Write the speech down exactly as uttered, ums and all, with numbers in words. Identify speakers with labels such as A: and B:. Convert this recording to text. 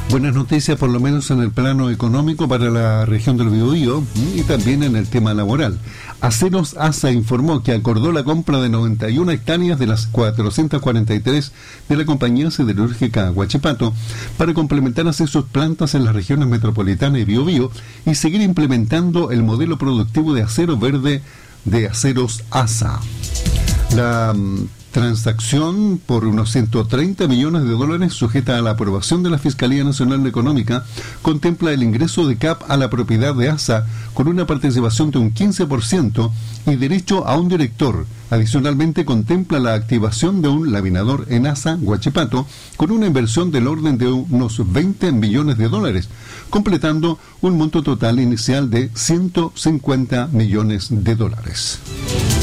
A: Buenas noticias, por lo menos en el plano económico para la región del Biobío y también en el tema laboral. Aceros ASA informó que acordó la compra de noventa y una hectáreas de las cuatrocientas cuarenta y tres de la compañía siderúrgica Huachipato para complementar así sus plantas en las regiones metropolitana y Biobío y seguir implementando el modelo productivo de acero verde de Aceros ASA. La transacción por unos ciento treinta millones de dólares, sujeta a la aprobación de la Fiscalía Nacional Económica, contempla el ingreso de C A P a la propiedad de ASA con una participación de un quince por ciento y derecho a un director. Adicionalmente, contempla la activación de un laminador en ASA Huachipato con una inversión del orden de unos veinte millones de dólares, completando un monto total inicial de ciento cincuenta millones de dólares.